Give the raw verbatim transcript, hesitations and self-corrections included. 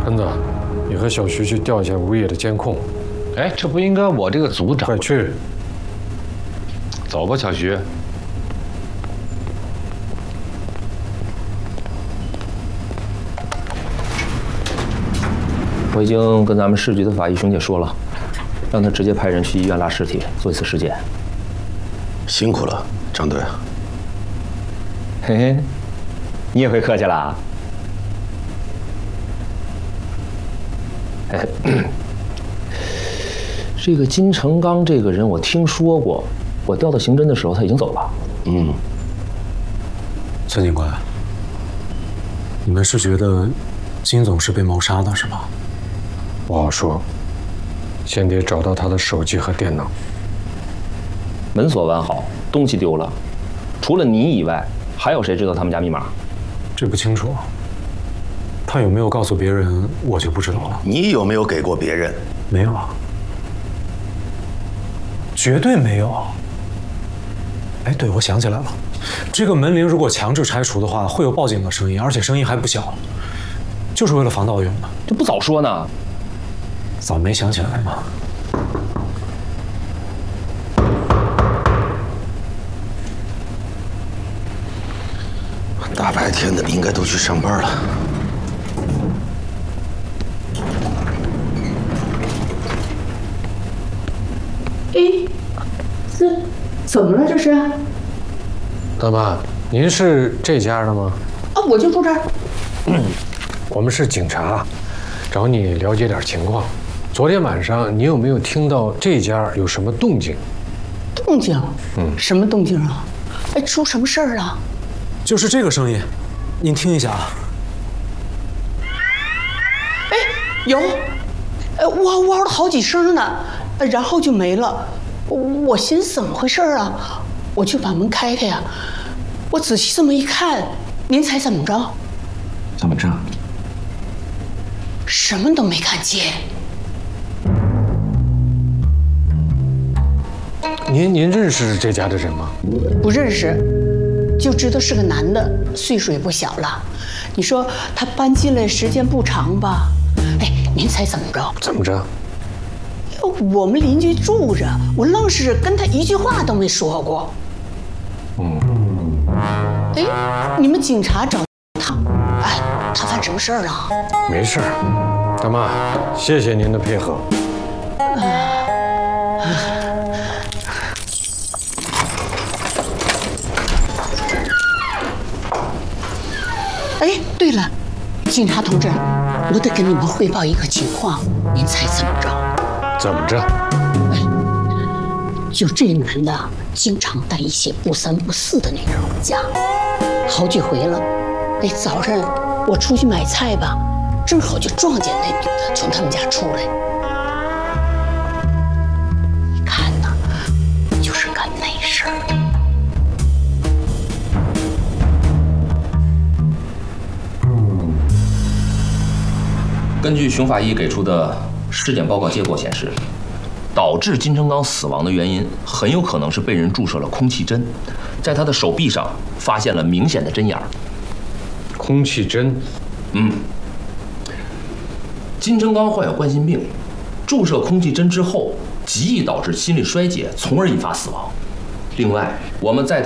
根子，你和小徐去调一下物业的监控。 哎，这不应该我这个组长？ 快去！ 走吧，小徐。 我已经跟咱们市局的法医熊姐说了，让他直接派人去医院拉尸体，做一次尸检。 辛苦了，张队。 嘿嘿，你也会客气了啊？哎，这个金成刚这个人我听说过，我调到刑侦的时候他已经走了。 嗯。 孙警官，你们是觉得金总是被谋杀的，是吧？不好说，先得找到他的手机和电脑。 门锁完好，东西丢了，除了你以外，还有谁知道他们家密码？ 这不清楚。他有没有告诉别人，我就不知道了。 你有没有给过别人？ 没有啊，绝对没有。哎，对，我想起来了，这个门铃如果强制拆除的话，会有报警的声音，而且声音还不小，就是为了防盗用的。 这不早说呢？ 早没想起来吗？ 大白天的，应该都去上班了。 哎，这怎么了？这是？ 大妈，您是这家的吗？ 啊，我就住这儿。 嗯，我们是警察，找你了解点情况。昨天晚上你有没有听到这家有什么动静？ 动静？ 嗯， 什么动静啊？哎，出什么事儿了？ 就是这个声音，您听一下啊。 哎，有，呃，哇哇了好几声呢，然后就没了。我我寻思怎么回事啊？我就把门开开呀。我仔细这么一看，您猜怎么着？ 怎么着？ 什么都没看见。 您您认识这家的人吗？ 不认识，就知道是个男的，岁数也不小了。你说他搬进来时间不长吧？哎，您猜怎么着？ 怎么着？ 我们邻居住着，我愣是跟他一句话都没说过。 嗯。 哎，你们警察找他，哎，他犯什么事儿了？ 没事儿，大妈，谢谢您的配合。 哎，对了，警察同志，我得跟你们汇报一个情况，您猜怎么着？ 怎么着？ 哎，就这男的经常带一些不三不四的女人回家，好几回了。哎，早上我出去买菜吧，正好就撞见那女的从他们家出来。一看呢，就是干那事儿的。 根据熊法医给出的尸检报告结果显示，导致金成刚死亡的原因很有可能是被人注射了空气针，在他的手臂上发现了明显的针眼儿。 空气针？ 嗯。金成刚患有冠心病，注射空气针之后极易导致心力衰竭，从而引发死亡。另外，我们在